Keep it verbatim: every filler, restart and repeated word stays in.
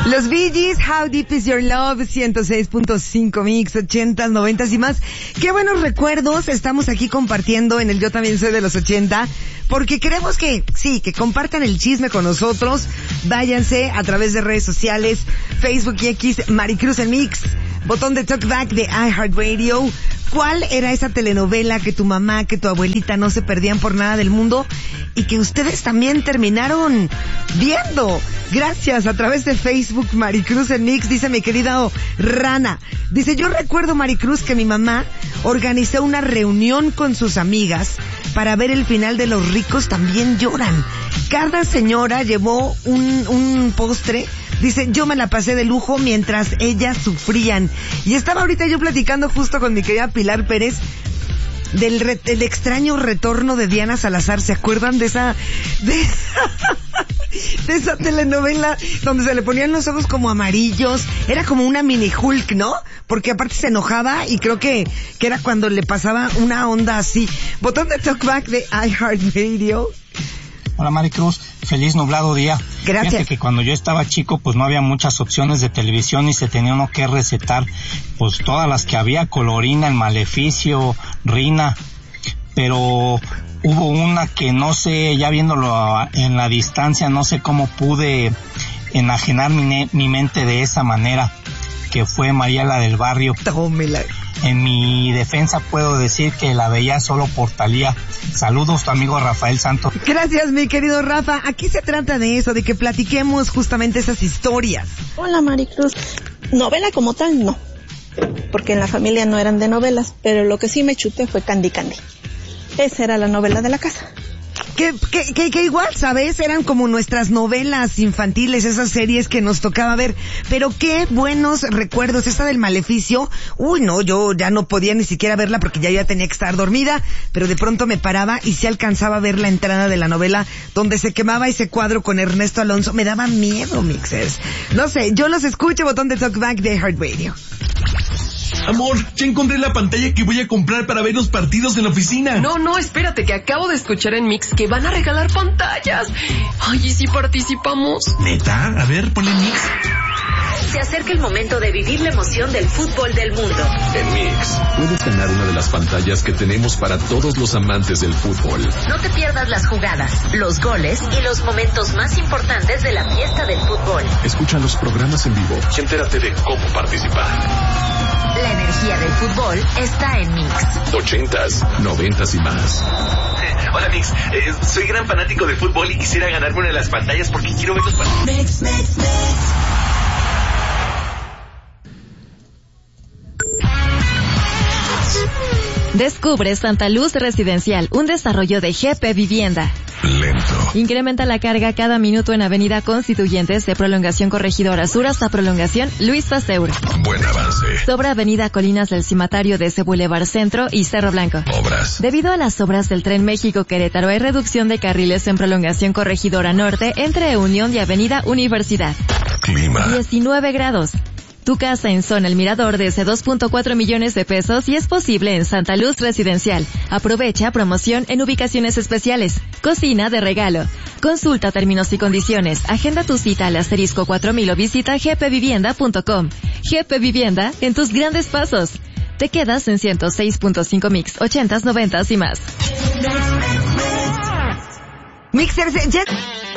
Los Bee Gees, How Deep Is Your Love, ciento seis punto cinco Mix, ochentas, noventas y más. Qué buenos recuerdos estamos aquí compartiendo en el Yo También Soy de los ochenta, porque queremos que, sí, que compartan el chisme con nosotros. Váyanse a través de redes sociales, Facebook y X, Maricruz en Mix, botón de Talkback de iHeartRadio. ¿Cuál era esa telenovela que tu mamá, que tu abuelita no se perdían por nada del mundo y que ustedes también terminaron viendo? Gracias, a través de Facebook, Maricruz en Mix, dice mi querida Rana. Dice, yo recuerdo, Maricruz, que mi mamá organizó una reunión con sus amigas para ver el final de Los Ricos También Lloran. Cada señora llevó un, un postre. Dice, yo me la pasé de lujo mientras ellas sufrían. Y estaba ahorita yo platicando justo con mi querida Pilar Pérez del re, el extraño retorno de Diana Salazar. ¿Se acuerdan de esa de, de esa telenovela donde se le ponían los ojos como amarillos? Era como una mini Hulk, ¿no? Porque aparte se enojaba y creo que, que era cuando le pasaba una onda así. Botón de Talkback de iHeartRadio. Hola Maricruz, feliz nublado día. Gracias. Fíjate que cuando yo estaba chico pues no había muchas opciones de televisión y se tenía uno que recetar pues todas las que había, Colorina, El Maleficio, Rina, pero hubo una que no sé, ya viéndolo en la distancia, no sé cómo pude enajenar mi, mi mente de esa manera, que fue María la del Barrio. Tómela. En mi defensa puedo decir que la veía solo por Talía. Saludos, tu amigo Rafael Santos. Gracias, mi querido Rafa. Aquí se trata de eso, de que platiquemos justamente esas historias. Hola, Maricruz. Novela como tal, no. Porque en la familia no eran de novelas, pero lo que sí me chuté fue Candy Candy. Esa era la novela de la casa. Que, que, que, que igual, ¿sabes? Eran como nuestras novelas infantiles, esas series que nos tocaba ver. Pero qué buenos recuerdos. Esta del Maleficio, uy, no, yo ya no podía ni siquiera verla porque ya ya tenía que estar dormida, pero de pronto me paraba y se alcanzaba a ver la entrada de la novela donde se quemaba ese cuadro con Ernesto Alonso. Me daba miedo, mixers. No sé, yo los escucho, botón de Talkback de iHeartRadio. Amor, ya encontré la pantalla que voy a comprar para ver los partidos en la oficina. No, no, espérate, que acabo de escuchar en Mix que van a regalar pantallas. Ay, ¿y si participamos? ¿Neta? A ver, ponle Mix. Se acerca el momento de vivir la emoción del fútbol del mundo. En Mix, puedes ganar una de las pantallas que tenemos para todos los amantes del fútbol. No te pierdas las jugadas, los goles y los momentos más importantes de la fiesta del fútbol. Escucha los programas en vivo y entérate de cómo participar. La energía del fútbol está en Mix. Ochentas, noventas y más. Hola Mix, eh, soy gran fanático de fútbol y quisiera ganarme una de las pantallas porque quiero ver los partidos. Mix, Mix, Mix. Descubre Santa Luz Residencial, un desarrollo de G P Vivienda. Lento. Incrementa la carga cada minuto en Avenida Constituyentes de Prolongación Corregidora Sur hasta Prolongación Luis Pasteur. Buen avance. Sobre Avenida Colinas del Cimatario de ese Boulevard Centro y Cerro Blanco. Obras. Debido a las obras del Tren México-Querétaro hay reducción de carriles en Prolongación Corregidora Norte entre Unión y Avenida Universidad. Clima. diecinueve grados. Tu casa en Zona El Mirador desde dos punto cuatro millones de pesos y es posible en Santa Luz Residencial. Aprovecha promoción en ubicaciones especiales. Cocina de regalo. Consulta términos y condiciones. Agenda tu cita al asterisco cuatro mil o visita g p vivienda punto com. G P Vivienda en tus grandes pasos. Te quedas en ciento seis punto cinco Mix, ochentas, noventas y más. Mixers, ya...